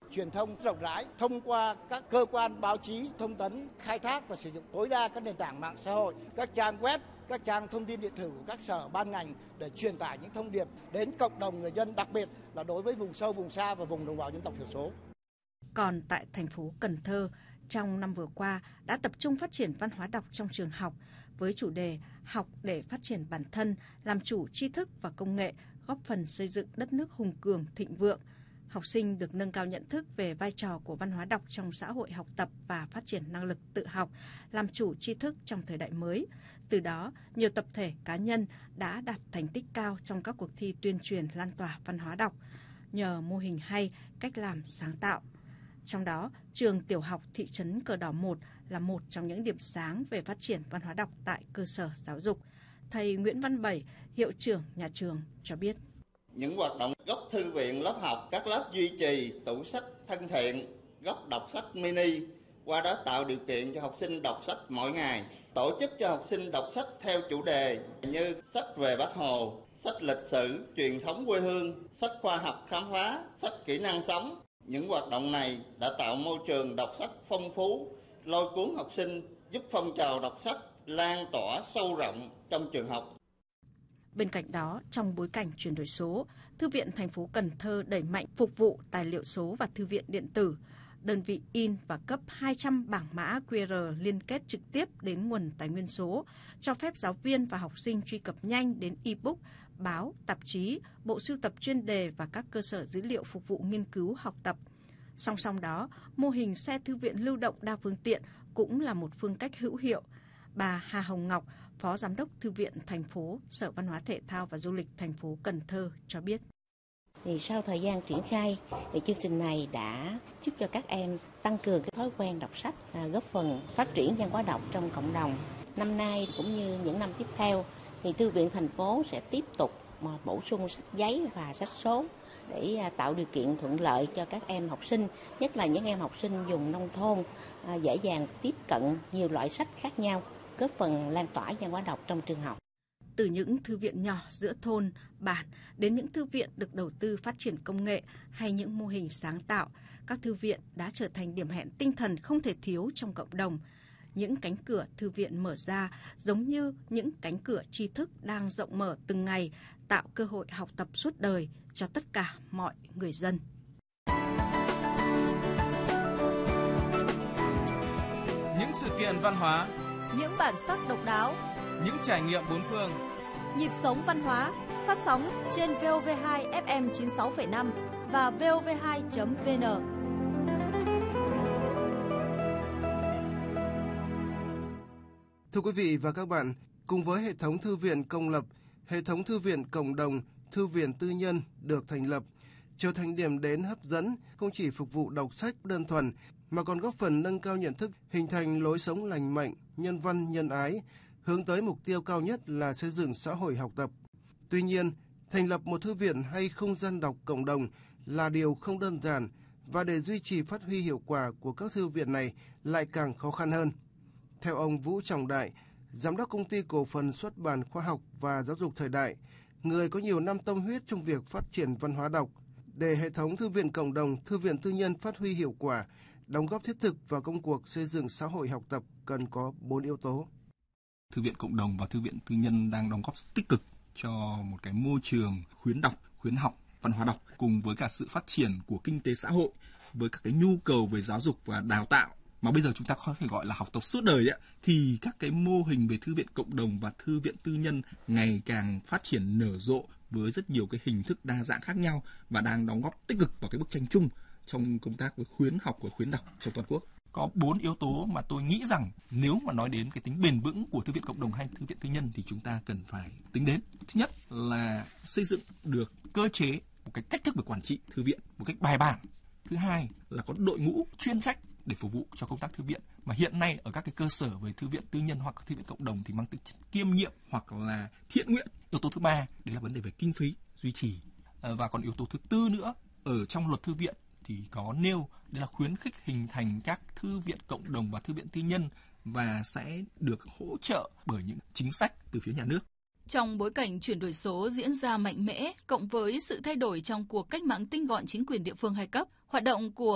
truyền thông rộng rãi thông qua các cơ quan báo chí, thông tấn, khai thác và sử dụng tối đa các nền tảng mạng xã hội, các trang web, các trang thông tin điện tử của các sở ban ngành để truyền tải những thông điệp đến cộng đồng người dân, đặc biệt là đối với vùng sâu, vùng xa và vùng đồng bào dân tộc thiểu số. Còn tại thành phố Cần Thơ, trong năm vừa qua đã tập trung phát triển văn hóa đọc trong trường học với chủ đề học để phát triển bản thân, làm chủ tri thức và công nghệ, góp phần xây dựng đất nước hùng cường, thịnh vượng. Học sinh được nâng cao nhận thức về vai trò của văn hóa đọc trong xã hội học tập và phát triển năng lực tự học, làm chủ tri thức trong thời đại mới. Từ đó, nhiều tập thể cá nhân đã đạt thành tích cao trong các cuộc thi tuyên truyền lan tỏa văn hóa đọc, nhờ mô hình hay, cách làm sáng tạo. Trong đó, trường tiểu học thị trấn Cờ Đỏ 1 là một trong những điểm sáng về phát triển văn hóa đọc tại cơ sở giáo dục. Thầy Nguyễn Văn Bảy, hiệu trưởng nhà trường cho biết. Những hoạt động góc thư viện lớp học, các lớp duy trì tủ sách thân thiện, góc đọc sách mini, qua đó tạo điều kiện cho học sinh đọc sách mỗi ngày. Tổ chức cho học sinh đọc sách theo chủ đề như sách về Bác Hồ, sách lịch sử, truyền thống quê hương, sách khoa học khám phá, sách kỹ năng sống. Những hoạt động này đã tạo môi trường đọc sách phong phú, lôi cuốn học sinh, giúp phong trào đọc sách lan tỏa sâu rộng trong trường học. Bên cạnh đó, trong bối cảnh chuyển đổi số, Thư viện thành phố Cần Thơ đẩy mạnh phục vụ tài liệu số và thư viện điện tử. Đơn vị in và cấp 200 bảng mã QR liên kết trực tiếp đến nguồn tài nguyên số, cho phép giáo viên và học sinh truy cập nhanh đến e-book, báo, tạp chí, bộ sưu tập chuyên đề và các cơ sở dữ liệu phục vụ nghiên cứu học tập. Song song đó, mô hình xe thư viện lưu động đa phương tiện cũng là một phương cách hữu hiệu. Bà Hà Hồng Ngọc, Phó Giám đốc Thư viện thành phố, Sở Văn hóa Thể thao và Du lịch thành phố Cần Thơ cho biết. Thì sau thời gian triển khai, thì chương trình này đã giúp cho các em tăng cường cái thói quen đọc sách, góp phần phát triển văn hóa đọc trong cộng đồng. Năm nay cũng như những năm tiếp theo, thì Thư viện thành phố sẽ tiếp tục bổ sung sách giấy và sách số để tạo điều kiện thuận lợi cho các em học sinh, nhất là những em học sinh vùng nông thôn, dễ dàng tiếp cận nhiều loại sách khác nhau, góp phần lan tỏa văn hóa đọc trong trường học. Từ những thư viện nhỏ giữa thôn, bản đến những thư viện được đầu tư phát triển công nghệ hay những mô hình sáng tạo, các thư viện đã trở thành điểm hẹn tinh thần không thể thiếu trong cộng đồng. Những cánh cửa thư viện mở ra giống như những cánh cửa tri thức đang rộng mở từng ngày, tạo cơ hội học tập suốt đời cho tất cả mọi người dân. Những sự kiện văn hóa, những bản sắc độc đáo, những trải nghiệm bốn phương. Nhịp sống văn hóa phát sóng trên VOV2 FM 96,5 và VOV2.vn. Thưa quý vị và các bạn, cùng với hệ thống thư viện công lập, hệ thống thư viện cộng đồng, thư viện tư nhân được thành lập, trở thành điểm đến hấp dẫn không chỉ phục vụ đọc sách đơn thuần, mà còn góp phần nâng cao nhận thức, hình thành lối sống lành mạnh, nhân văn, nhân ái, hướng tới mục tiêu cao nhất là xây dựng xã hội học tập. Tuy nhiên, thành lập một thư viện hay không gian đọc cộng đồng là điều không đơn giản, và để duy trì phát huy hiệu quả của các thư viện này lại càng khó khăn hơn. Theo ông Vũ Trọng Đại, Giám đốc Công ty Cổ phần Xuất bản Khoa học và Giáo dục Thời đại, người có nhiều năm tâm huyết trong việc phát triển văn hóa đọc, để hệ thống thư viện cộng đồng, thư viện tư nhân phát huy hiệu quả, đóng góp thiết thực vào công cuộc xây dựng xã hội học tập cần có 4 yếu tố. Thư viện cộng đồng và thư viện tư nhân đang đóng góp tích cực cho một cái môi trường khuyến đọc, khuyến học, văn hóa đọc, cùng với cả sự phát triển của kinh tế xã hội, với các cái nhu cầu về giáo dục và đào tạo mà bây giờ chúng ta có thể gọi là học tập suốt đời ấy, thì các cái mô hình về thư viện cộng đồng và thư viện tư nhân ngày càng phát triển nở rộ với rất nhiều cái hình thức đa dạng khác nhau và đang đóng góp tích cực vào cái bức tranh chung trong công tác với khuyến học và khuyến đọc trong toàn quốc. Có 4 yếu tố mà tôi nghĩ rằng nếu mà nói đến cái tính bền vững của thư viện cộng đồng hay thư viện tư nhân thì chúng ta cần phải tính đến. Thứ nhất là xây dựng được cơ chế, một cái cách thức về quản trị thư viện một cách bài bản. Thứ hai là có đội ngũ chuyên trách để phục vụ cho công tác thư viện, mà hiện nay ở các cái cơ sở về thư viện tư nhân hoặc thư viện cộng đồng thì mang tính chất kiêm nhiệm hoặc là thiện nguyện. Yếu tố thứ ba đấy là vấn đề về kinh phí duy trì, và còn yếu tố thứ tư nữa ở trong luật thư viện thì có nêu đây là khuyến khích hình thành các thư viện cộng đồng và thư viện tư nhân và sẽ được hỗ trợ bởi những chính sách từ phía nhà nước. Trong bối cảnh chuyển đổi số diễn ra mạnh mẽ, cộng với sự thay đổi trong cuộc cách mạng tinh gọn chính quyền địa phương hai cấp, hoạt động của